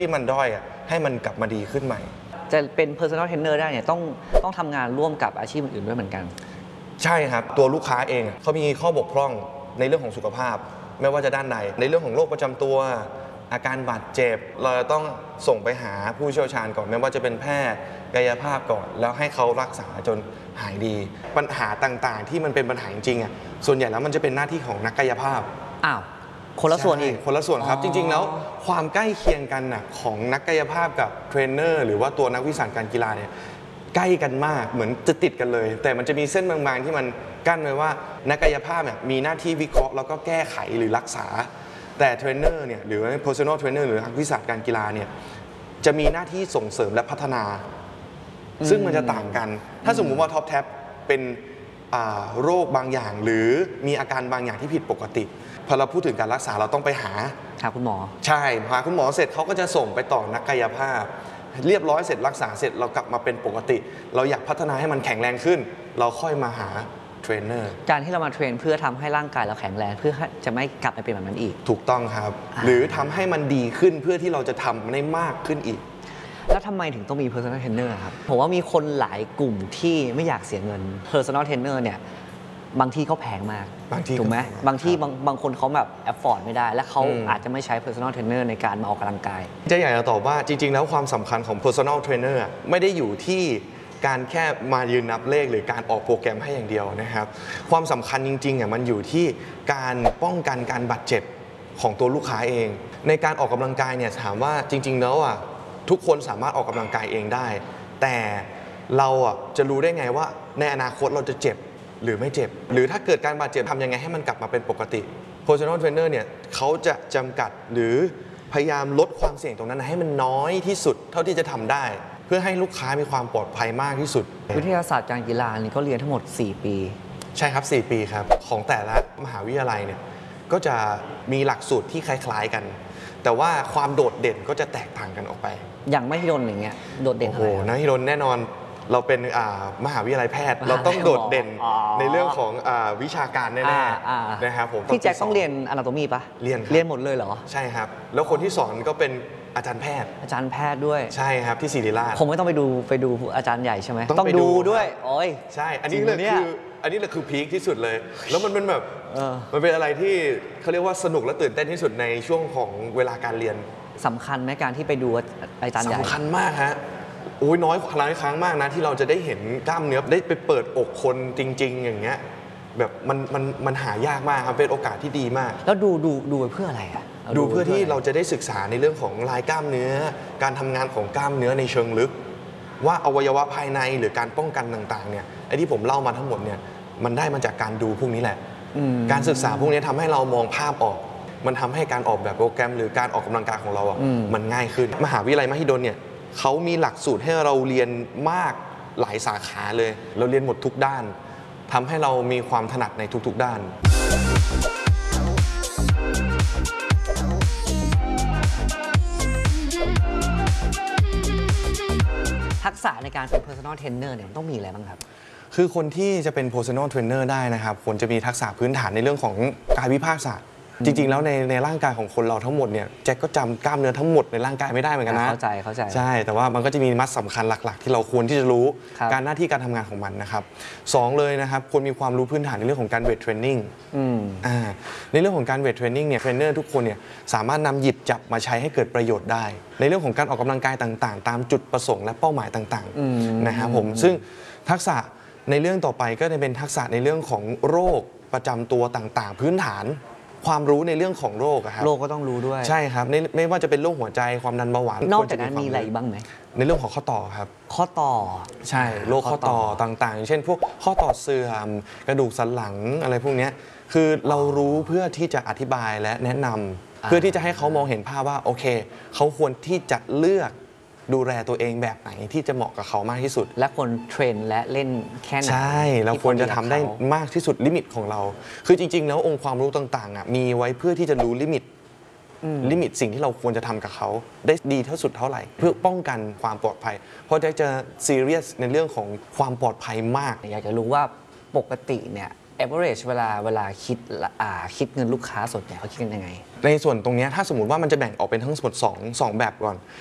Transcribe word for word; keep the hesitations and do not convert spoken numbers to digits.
ที่มันด้อยอ่ะให้มันกลับมาดีขึ้นใหม่จะเป็น personal trainer ได้เนี่ยต้องต้องทำงานร่วมกับอาชีพอื่นด้วยเหมือนกันใช่ครับตัวลูกค้าเองเขามีข้อบกพร่องในเรื่องของสุขภาพไม่ว่าจะด้านใดในเรื่องของโรคประจำตัวอาการบาดเจ็บเราต้องส่งไปหาผู้เชี่ยวชาญก่อนไม่ว่าจะเป็นแพทย์กายภาพก่อนแล้วให้เขารักษาจนหายดีปัญหาต่างๆที่มันเป็นปัญหาจริงๆอ่ะส่วนใหญ่แล้วมันจะเป็นหน้าที่ของนักกายภาพอ้าวคนละส่วนอีกคนละส่วนครับจริงๆแล้วความใกล้เคียงกันน่ะของนักกายภาพกับเทรนเนอร์หรือว่าตัวนักวิชาการกีฬาเนี่ยใกล้กันมากเหมือนจะติดกันเลยแต่มันจะมีเส้นบางๆที่มันกั้นไว้ว่านักกายภาพเนี่ยมีหน้าที่วิเคราะห์แล้วก็แก้ไขหรือรักษาแต่เทรนเนอร์เนี่ยหรือ personal trainer หรือนักวิชาการกีฬาเนี่ยจะมีหน้าที่ส่งเสริมและพัฒนาซึ่งมันจะต่างกันถ้าสมมุติว่าท็อปแท็บเป็นโรคบางอย่างหรือมีอาการบางอย่างที่ผิดปกติพอเราพูดถึงการรักษาเราต้องไปหาหาคุณหมอใช่หาคุณหมอเสร็จเขาก็จะส่งไปต่อนักกายภาพเรียบร้อยเสร็จรักษาเสร็จเรากลับมาเป็นปกติเราอยากพัฒนาให้มันแข็งแรงขึ้นเราค่อยมาหาเทรนเนอร์การที่เรามาเทรนเพื่อทำให้ร่างกายเราแข็งแรงเพื่อจะไม่กลับไปเป็นแบบนั้นอีกถูกต้องครับหรือทำให้มันดีขึ้นเพื่อที่เราจะทำได้มากขึ้นอีกแล้วทำไมถึงต้องมี personal trainer ครับผมว่ามีคนหลายกลุ่มที่ไม่อยากเสียเงิน personal trainer เนี่ยบางที่เขาแพงมากถูกไหมบางที่บางบางคนเขาแบบ afford ไม่ได้และเขาอาจจะไม่ใช้ personal trainer ในการมาออกกำลังกายจะอยากจะตอบว่าจริงๆแล้วความสำคัญของ personal trainer ไม่ได้อยู่ที่การแค่มายืนนับเลขหรือการออกโปรแกรมให้อย่างเดียวนะครับความสำคัญจริงๆอ่ะมันอยู่ที่การป้องกันการบาดเจ็บของตัวลูกค้าเองในการออกกำลังกายเนี่ยถามว่าจริงๆแล้วอ่ะทุกคนสามารถออกกำลังกายเองได้แต่เราอ่ะจะรู้ได้ไงว่าในอนาคตเราจะเจ็บหรือไม่เจ็บหรือถ้าเกิดการบาดเจ็บทำยังไงให้มันกลับมาเป็นปกติ personal trainer เนี่ยเขาจะจำกัดหรือพยายามลดความเสี่ยงตรงนั้นให้มันน้อยที่สุดเท่าที่จะทำได้เพื่อให้ลูกค้ามีความปลอดภัยมากที่สุดวิทยาศาสตร์การกีฬานี่ก็เรียนทั้งหมดสี่ปีใช่ครับสี่ปีครับของแต่ละมหาวิทยาลัยเนี่ยก็จะมีหลักสูตรที่คล้ายๆกันแต่ว่าความโดดเด่นก็จะแตกต่างกันออกไปอย่างมหิดลอย่างเงี้ยโดดเด่นอะไรโอ้โหมหิดลแน่นอนเราเป็นมหาวิทยาลัยแพทย์เราต้องโดดเด่นในเรื่องของวิชาการแน่ๆนะครับผมพี่แจ็คต้องเรียนอนาโตมีปะเรียนเรียนหมดเลยเหรอใช่ครับแล้วคนที่สอนก็เป็นอาจารย์แพทย์อาจารย์แพทย์ด้วยใช่ครับที่ศิริราชคงไม่ต้องไปดูไปดูอาจารย์ใหญ่ใช่ไหมต้องดูด้วยโอ้ยใช่อันนี้เลยคืออันนี้เลยคือพีคที่สุดเลยแล้วมันเป็นแบบมันเป็นอะไรที่เขาเรียกว่าสนุกและตื่นเต้นที่สุดในช่วงของเวลาการเรียนสำคัญไหมการที่ไปดูอาจารย์ใหญ่สำคัญมากฮะโอ้ยน้อยหลายครั้งมากนะที่เราจะได้เห็นกล้ามเนื้อได้ไปเปิดอกคนจริงๆอย่างเงี้ยแบบมันมันมันหายากมากครับเป็นโอกาสที่ดีมากแล้วดูดูดูเพื่ออะไรอะดูเพื่อที่เราจะได้ศึกษาในเรื่องของลายกล้ามเนื้อการทำงานของกล้ามเนื้อในเชิงลึกว่าอวัยวะภายในหรือการป้องกันต่างๆเนี่ยไอ้ที่ผมเล่ามาทั้งหมดเนี่ยมันได้มาจากการดูพวกนี้แหละการศึกษาพวกนี้ทำให้เรามองภาพออกมันทำให้การออกแบบโปรแกรมหรือการออกกำลังกายของเราอ่ะมันง่ายขึ้นมหาวิทยาลัยมหิดลเนี่ยเขามีหลักสูตรให้เราเรียนมากหลายสาขาเลยเราเรียนหมดทุกด้านทำให้เรามีความถนัดในทุกๆด้านทักษะในการเป็น personal trainer เนี่ยต้องมีอะไรบ้างครับคือคนที่จะเป็น personal trainer ได้นะครับควรจะมีทักษะพื้นฐานในเรื่องของกายวิภาคศาสตร์จริงๆแล้วในในร่างกายของคนเราทั้งหมดเนี่ยแจ็คก็จำกล้ามเนื้อทั้งหมดในร่างกายไม่ได้เหมือนกันนะเข้าใจเข้าใจใช่แต่ว่ามันก็จะมีมัดสำคัญหลักๆที่เราควรที่จะรู้การหน้าที่การทำงานของมันนะครับสองเลยนะครับควรมีความรู้พื้นฐานในเรื่องของการเวทเทรนนิ่งอ่าในเรื่องของการเวทเทรนนิ่งเนี่ยเทรนเนอร์ทุกคนเนี่ยสามารถนำหยิบจับมาใช้ให้เกิดประโยชน์ได้ในเรื่องของการออกกำลังกายต่างๆตามจุดประสงค์และเป้าหมายต่างๆนะครับผมซึ่งทักษะในเรื่องต่อไปก็จะเป็นทักษะในเรื่องของโรคประจำตัวต่างๆพื้นฐานความรู้ในเรื่องของโรคครับโรคก็ต้องรู้ด้วยใช่ครับไม่ว่าจะเป็นโรคหัวใจความดันเบาหวานนอกจากนั้นมีอะไรบ้างไหมในเรื่องของข้อต่อครับข้อต่อใช่โรคข้อต่อต่างๆเช่นพวกข้อต่อเสื่อมกระดูกสันหลังอะไรพวกนี้คือเรารู้เพื่อที่จะอธิบายและแนะนำเพื่อที่จะให้เขามองเห็นภาพว่าโอเคเขาควรที่จะเลือกดูแลตัวเองแบบไหนที่จะเหมาะกับเขามากที่สุดและควรเทรนและเล่นแค่ไหนใช่เราควรจะทำได้มากที่สุดลิมิตของเราคือจริงๆแล้วองค์ความรู้ต่างๆอ่ะมีไว้เพื่อที่จะรู้ลิมิตลิมิตสิ่งที่เราควรจะทำกับเขาได้ดีที่สุดเท่าไหร่เพื่อป้องกันความปลอดภัยเพราะแจ็คจะซีเรียสในเรื่องของความปลอดภัยมากอยากจะรู้ว่าปกติเนี่ยไ average เวลาเวลาคิดอ่าคิดเงินลูกค้าส่วนใหญ่เขาคิดกันยังไงในส่วนตรงนี้ถ้าสมมติว่ามันจะแบ่งออกเป็นทั้งหมด2 2แบบก่อน